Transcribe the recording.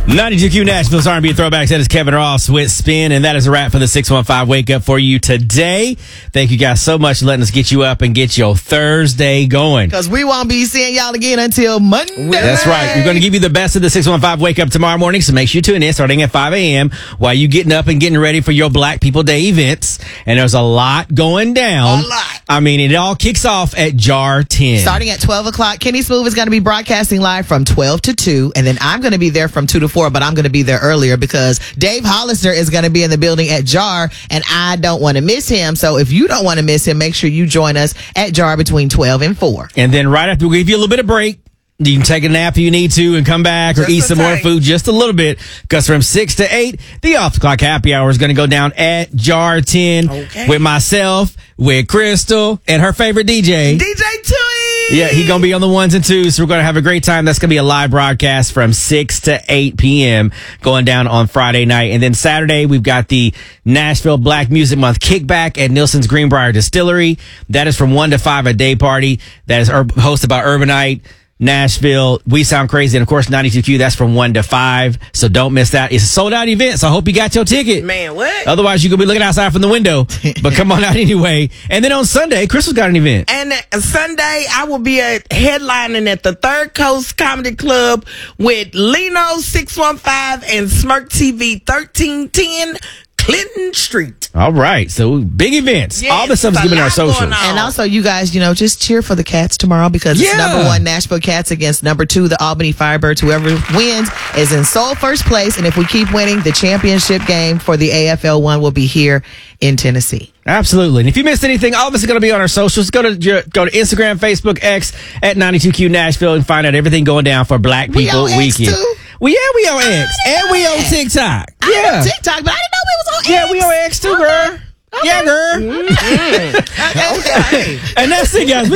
92Q Nashville's R&B Throwbacks. That is Kevin Ross with Spin, and that is a wrap for the 615 Wake Up for you today. Thank you guys so much for letting us get you up and get your Thursday going. Because we won't be seeing y'all again until Monday. That's right. We're going to give you the best of the 615 Wake Up tomorrow morning, so make sure you tune in starting at 5 a.m. while you getting up and getting ready for your Black People Day events. And there's a lot going down. A lot. I mean, it all kicks off at Jar 10. Starting at 12 o'clock, Kenny Smooth is going to be broadcasting live from 12 to 2, and then I'm going to be there from 2 to 4, but I'm going to be there earlier because Dave Hollister is going to be in the building at Jar, and I don't want to miss him. So if you don't want to miss him, make sure you join us at Jar between 12 and 4. And then right after, we'll give you a little bit of break. You can take a nap if you need to and come back or eat some more food just a little bit, because from 6 to 8, the Off the Clock Happy Hour is going to go down at Jar 10 with myself, with Crystal, and her favorite DJ. DJ Tui! Yeah, he's going to be on the ones and twos, so we're going to have a great time. That's going to be a live broadcast from 6 to 8 p.m. going down on Friday night. And then Saturday, we've got the Nashville Black Music Month kickback at Nilson's Greenbrier Distillery. That is from 1 to 5, a day party. That is hosted by Urbanite, Nashville, We Sound Crazy, and of course 92Q. That's from 1 to 5, so don't miss that. It's a sold out event, so I hope you got your ticket. Man, what? Otherwise you're gonna be looking outside from the window, but come on out anyway. And then on Sunday, Crystal's got an event. And Sunday, I will be headlining at the Third Coast Comedy Club with Leno 615 and Smirk TV 1310 Clinton Street. All right, so big events. Yes, all the stuff is given our socials. And also, you guys, just cheer for the Cats tomorrow, because it's number 1 Nashville Cats against number 2 the Albany Firebirds. Whoever wins is in sole first place, and if we keep winning, the championship game for the AFL 1 will be here in Tennessee. Absolutely. And if you missed anything, all of us are going to be on our socials. Go to Instagram, Facebook, X at 92Q Nashville and find out everything going down for Black People Weekend. X too? Well, yeah, we on X. And we on TikTok. I know TikTok, but I didn't know we was on X. Yeah, we on X too, girl. Okay. Yeah, girl. Okay. And that's it, guys.